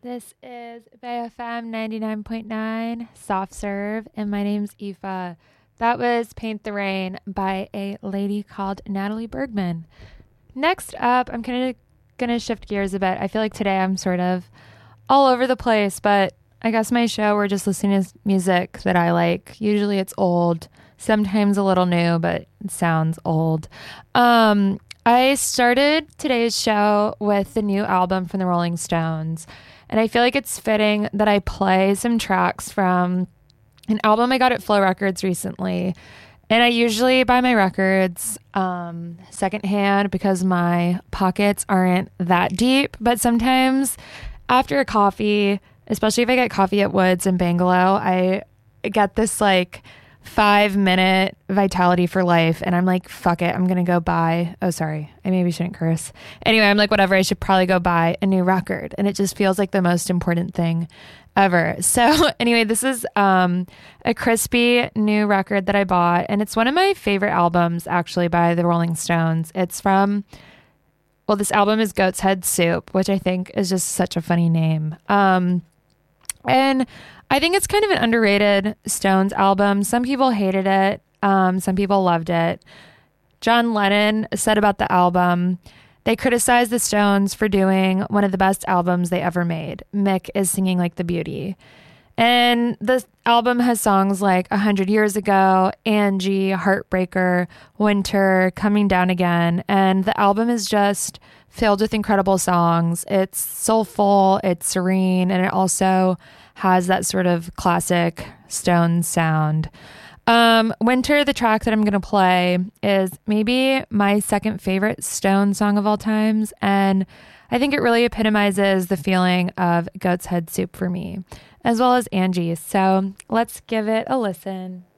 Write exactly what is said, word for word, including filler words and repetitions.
This is Bay F M ninety-nine point nine Soft Serve, and my name's Aoife. That was Paint the Rain by a lady called Natalie Bergman. Next up, I'm kind of going to shift gears a bit. I feel like today I'm sort of all over the place, but I guess my show, we're just listening to music that I like. Usually it's old, sometimes a little new, but it sounds old. Um, I started today's show with the new album from the Rolling Stones. And I feel like it's fitting that I play some tracks from an album I got at Flow Records recently. And I usually buy my records um, secondhand because my pockets aren't that deep. But sometimes after a coffee, especially if I get coffee at Woods in Bangalow, I get this like five minute Vitality for Life. And I'm like, fuck it. I'm going to go buy. Oh, sorry. I maybe shouldn't curse. Anyway, I'm like, whatever. I should probably go buy a new record. And it just feels like the most important thing ever. So anyway, this is um, a crispy new record that I bought. And it's one of my favorite albums, actually, by the Rolling Stones. It's from, well, this album is Goat's Head Soup, which I think is just such a funny name. Um, and I think it's kind of an underrated Stones album. Some people hated it. Um, some people loved it. John Lennon said about the album, they criticized the Stones for doing one of the best albums they ever made. Mick is singing like the beauty. And the album has songs like A Hundred Years Ago, Angie, Heartbreaker, Winter, Coming Down Again. And the album is just filled with incredible songs. It's soulful, it's serene, and it also has that sort of classic Stones sound. Um, Winter, the track that I'm going to play, is maybe my second favorite Stones song of all times. And I think it really epitomizes the feeling of Goat's Head Soup for me, as well as Angie. So let's give it a listen.